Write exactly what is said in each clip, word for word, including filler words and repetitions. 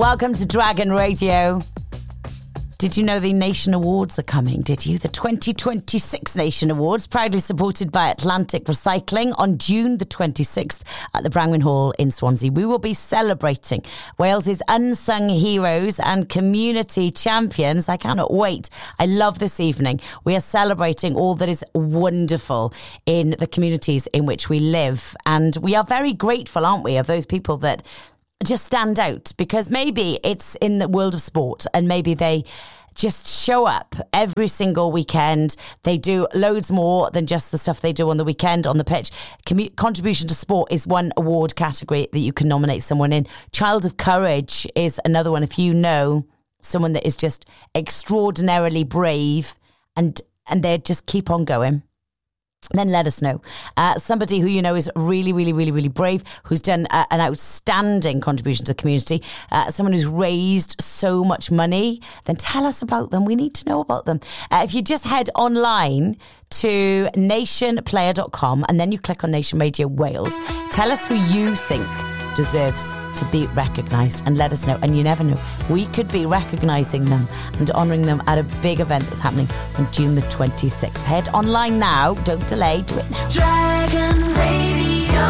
Welcome to Dragon Radio. Did you know the Nation Awards are coming, did you? The twenty twenty-six Nation Awards, proudly supported by Atlantic Recycling on June the twenty-sixth at the Brangwyn Hall in Swansea. We will be celebrating Wales's unsung heroes and community champions. I cannot wait. I love this evening. We are celebrating all that is wonderful in the communities in which we live. And we are very grateful, aren't we, of those people that just stand out, because maybe it's in the world of sport and maybe they just show up every single weekend. They do loads more than just the stuff they do on the weekend on the pitch. Commu- contribution to sport is one award category that you can nominate someone in. Child of Courage is another one. If you know someone that is just extraordinarily brave and and they just keep on going, then let us know. Uh, somebody who you know is really, really, really, really brave, who's done uh, an outstanding contribution to the community, uh, someone who's raised so much money, then tell us about them. We need to know about them. Uh, if you just head online to nation player dot com and then you click on Nation Radio Wales, tell us who you think deserves to be recognised and let us know. And you never know, we could be recognising them and honouring them at a big event that's happening on June the twenty-sixth. Head online now, don't delay, do it now. Dragon Radio.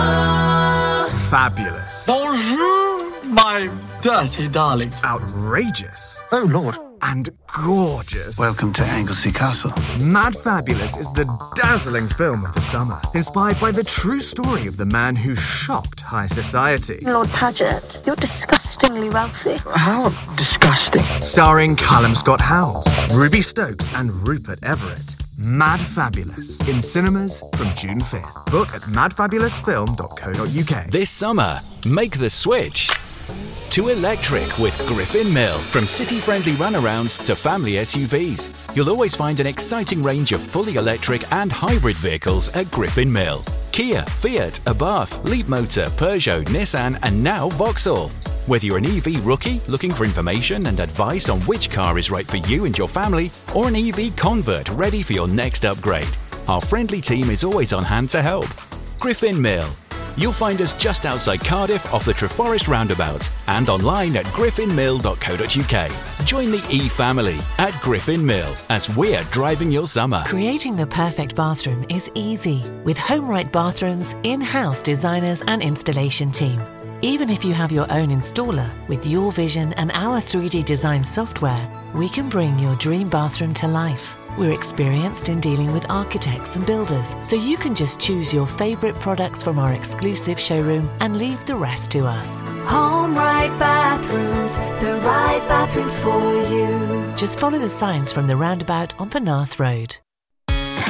Fabulous. Bonjour, my dirty darlings. Outrageous. Oh, Lord. And gorgeous. Welcome to Anglesey Castle. Mad Fabulous is the dazzling film of the summer, inspired by the true story of the man who shocked high society. Lord Paget, you're disgustingly wealthy. How disgusting. Starring Callum Scott Howes, Ruby Stokes and Rupert Everett. Mad Fabulous, in cinemas from June fifth. Book at mad fabulous film dot co dot uk. This summer, make the switch to electric with Griffin Mill. From city-friendly runarounds to family S U Vs, you'll always find an exciting range of fully electric and hybrid vehicles at Griffin Mill. Kia, Fiat, Abarth, Leapmotor, Peugeot, Nissan and now Vauxhall. Whether you're an E V rookie looking for information and advice on which car is right for you and your family, or an E V convert ready for your next upgrade, our friendly team is always on hand to help. Griffin Mill. You'll find us just outside Cardiff off the Treforest roundabout and online at griffin mill dot co dot uk. Join the E-family at Griffin Mill as we're driving your summer. Creating the perfect bathroom is easy with HomeRight Bathrooms in-house designers and installation team. Even if you have your own installer, with your vision and our three D design software, we can bring your dream bathroom to life. We're experienced in dealing with architects and builders, so you can just choose your favourite products from our exclusive showroom and leave the rest to us. HomeRight Bathrooms, the right bathrooms for you. Just follow the signs from the roundabout on Penarth Road.